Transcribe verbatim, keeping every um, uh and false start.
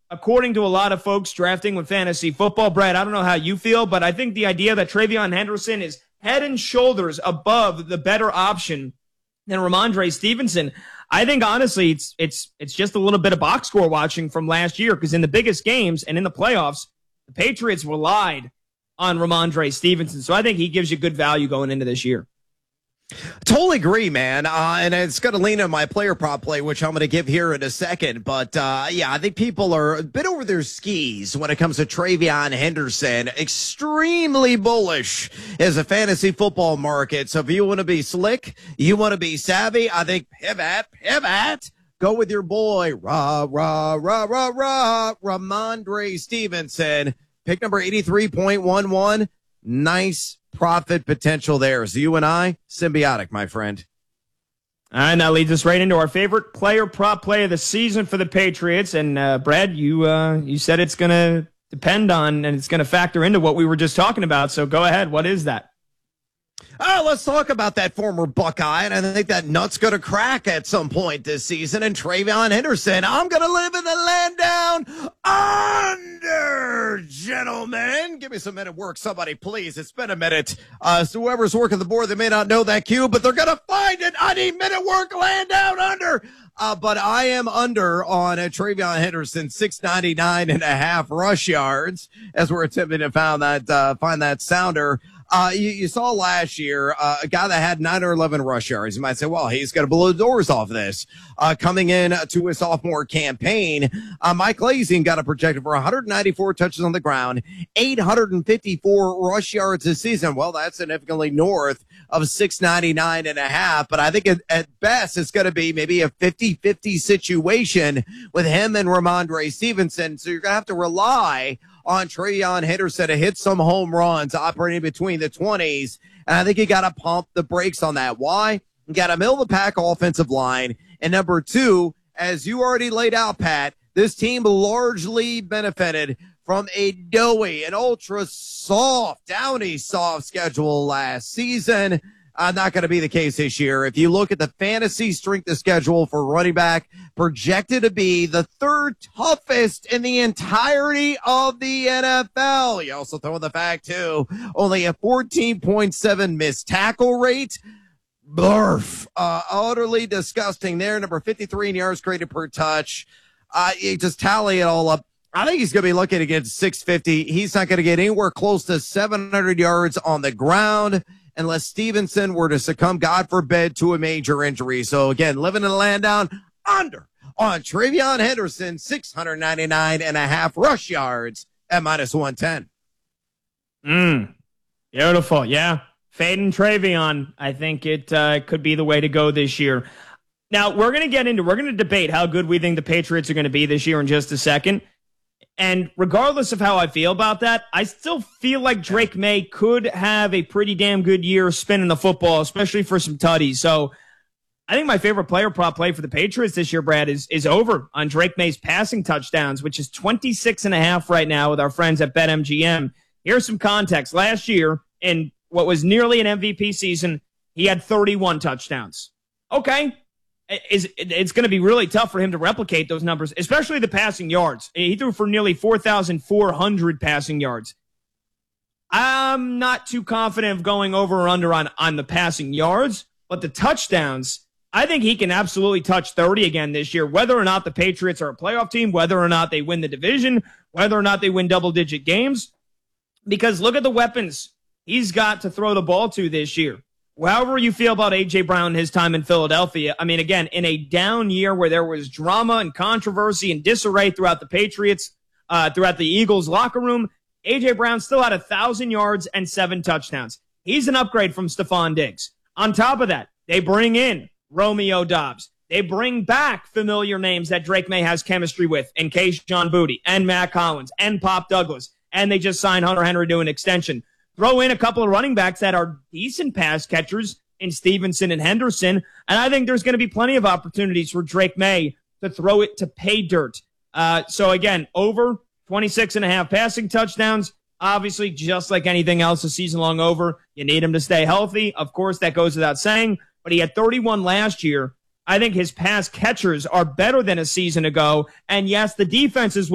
according to a lot of folks drafting with fantasy football, Brad, I don't know how you feel, but I think the idea that TreVeyon Henderson is head and shoulders above the better option than Ramondre Stevenson, I think honestly it's it's it's just a little bit of box score watching from last year, because in the biggest games and in the playoffs, the Patriots relied on Ramondre Stevenson. So I think he gives you good value going into this year. Totally agree, man. Uh, and it's going to lean on my player prop play, which I'm going to give here in a second. But, uh, yeah, I think people are a bit over their skis when it comes to TreVeyon Henderson. Extremely bullish as a fantasy football market. So if you want to be slick, you want to be savvy, I think pivot, pivot. Go with your boy, rah, rah, rah, rah, rah, Ramondre Stevenson. Pick number eighty-three point one one. Nice profit potential there. So you and I, symbiotic, my friend. And that leads us right into our favorite player prop play of the season for the Patriots. And uh, Brad, you uh, you said it's going to depend on and it's going to factor into what we were just talking about. So go ahead. What is that? Oh, let's talk about that former Buckeye, and I think that nut's going to crack at some point this season. And TreVeyon Henderson, I'm going to live in the land down under, gentlemen. Give me some minute work, somebody, please. It's been a minute. Uh, so whoever's working the board, they may not know that cue, but they're going to find it. I need minute work, land down under. Uh, but I am under on uh, TreVeyon Henderson, six ninety-nine and a half rush yards, as we're attempting to find that, uh, find that sounder. Uh, you, you saw last year, uh, a guy that had nine or eleven rush yards. You might say, well, he's going to blow the doors off this. Uh, coming in to his sophomore campaign, uh, Mike Lazian got a projected for one hundred ninety-four touches on the ground, eight hundred fifty-four rush yards this season. Well, that's significantly north of six ninety-nine and a half, but I think at, at best it's going to be maybe a fifty-fifty situation with him and Ramondre Stevenson. So you're going to have to rely on TreVeyon Henderson to hit some home runs operating between the twenties. And I think you got to pump the brakes on that. Why? You got a middle of the pack offensive line. And number two, as you already laid out, Pat, this team largely benefited from a doughy and ultra soft, downy soft schedule last season. Uh, not going to be the case this year. If you look at the fantasy strength of schedule for running back, projected to be the third toughest in the entirety of the N F L. You also throw in the fact, too, only a fourteen point seven missed tackle rate. Barf. Uh, utterly disgusting there. Number fifty-three in yards created per touch. Uh, you just tally it all up. I think he's going to be looking to get six fifty. He's not going to get anywhere close to seven hundred yards on the ground unless Stevenson were to succumb, God forbid, to a major injury. So, again, living in the land down under on TreVeyon Henderson, six ninety-nine and a half rush yards at minus one ten. Mm, beautiful. Yeah. Fading TreVeyon. I think it uh, could be the way to go this year. Now, we're going to get into, we're going to debate how good we think the Patriots are going to be this year in just a second. And regardless of how I feel about that, I still feel like Drake May could have a pretty damn good year spinning the football, especially for some tutties. So I think my favorite player prop play for the Patriots this year, Brad, is, is over on Drake May's passing touchdowns, which is twenty-six and a half right now with our friends at BetMGM. Here's some context. Last year, in what was nearly an M V P season, he had thirty-one touchdowns. Okay. Is it's going to be really tough for him to replicate those numbers, especially the passing yards. He threw for nearly four thousand four hundred passing yards. I'm not too confident of going over or under on, on the passing yards, but the touchdowns, I think he can absolutely touch thirty again this year, whether or not the Patriots are a playoff team, whether or not they win the division, whether or not they win double-digit games. Because look at the weapons he's got to throw the ball to this year. However you feel about A J. Brown and his time in Philadelphia, I mean, again, in a down year where there was drama and controversy and disarray throughout the Patriots, uh, throughout the Eagles locker room, A J. Brown still had one thousand yards and seven touchdowns. He's an upgrade from Stephon Diggs. On top of that, they bring in Romeo Doubs. They bring back familiar names that Drake May has chemistry with, in Kayshon Boutte and Matt Collins and Pop Douglas. And they just signed Hunter Henry to an extension. Throw in a couple of running backs that are decent pass catchers in Stevenson and Henderson, and I think there's going to be plenty of opportunities for Drake May to throw it to pay dirt. Uh, so, again, over twenty-six and a half passing touchdowns. Obviously, just like anything else, a season long over, you need him to stay healthy. Of course, that goes without saying, but he had thirty-one last year. I think his pass catchers are better than a season ago, and yes, the defenses